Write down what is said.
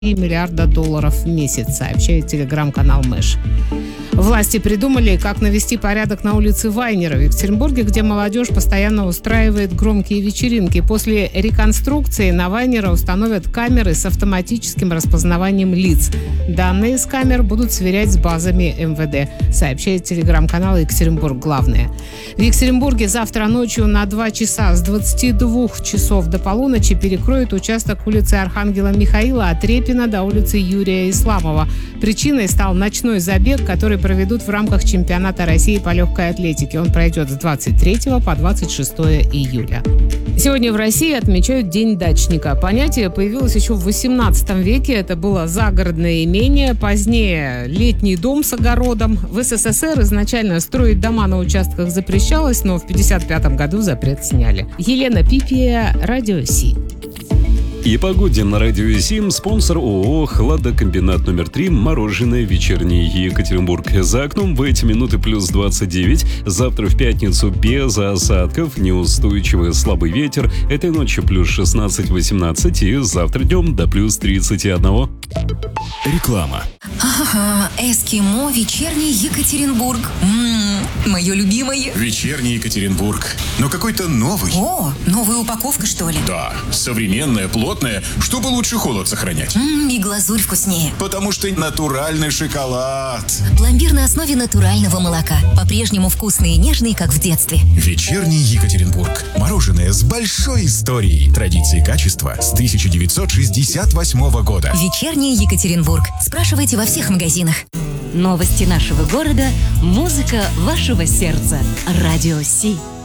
миллиарда долларов в месяц, сообщает телеграм-канал Мэш. Власти придумали, как навести порядок на улице Вайнера в Екатеринбурге, где молодежь постоянно устраивает громкие вечеринки. После реконструкции на Вайнера установят камеры с автоматическим распознаванием лиц. Данные с камер будут сверять с базами МВД, сообщает телеграм-канал «Екатеринбург. Главное». В Екатеринбурге завтра ночью на 2 часа с 22 часов до полуночи перекроют участок улицы Архангела Михаила от Репина до улицы Юрия Исламова. Причиной стал ночной забег, который проведут в рамках чемпионата России по легкой атлетике. Он пройдет с 23 по 26 июля. Сегодня в России отмечают День дачника. Понятие появилось еще в 18 веке. Это было загородное имение, позднее летний дом с огородом. В СССР изначально строить дома на участках запрещалось, но в 1955 году запрет сняли. Елена Пипия, Радио Си. И погоде на Радио Сим спонсор ООО «Хладокомбинат номер 3» «Мороженое вечерний Екатеринбург». За окном в эти минуты плюс 29. Завтра в пятницу без осадков, неустойчивый слабый ветер. Этой ночью плюс 16-18 и завтра днем до плюс 31. Реклама. Ага, эскимо вечерний Екатеринбург. Мое любимое. Вечерний Екатеринбург. Но какой-то новый. О, новая упаковка, что ли? Да, современная, плотная, чтобы лучше холод сохранять. И глазурь вкуснее. Потому что натуральный шоколад. Пломбир на основе натурального молока. По-прежнему вкусный и нежный, как в детстве. Вечерний Екатеринбург. Мороженое с большой историей. Традиции качества с 1968 года. Вечерний Екатеринбург. Спрашивайте во всех магазинах. Новости нашего города, музыка вашего сердца. Радио Си.